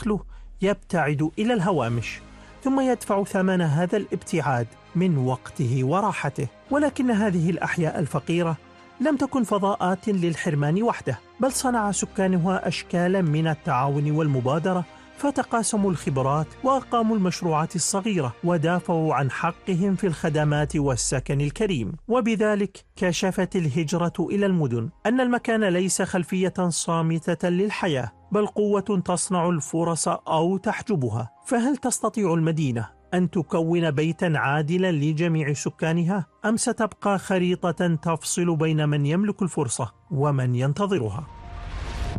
دخله يبتعد إلى الهوامش، ثم يدفع ثمن هذا الابتعاد من وقته وراحته. ولكن هذه الأحياء الفقيرة لم تكن فضاءات للحرمان وحده، بل صنع سكانها أشكالا من التعاون والمبادرة، فتقاسموا الخبرات وأقاموا المشروعات الصغيرة ودافعوا عن حقهم في الخدمات والسكن الكريم. وبذلك كشفت الهجرة إلى المدن أن المكان ليس خلفية صامتة للحياة، بل قوة تصنع الفرص أو تحجبها. فهل تستطيع المدينة أن تكون بيتا عادلا لجميع سكانها، أم ستبقى خريطة تفصل بين من يملك الفرصة ومن ينتظرها؟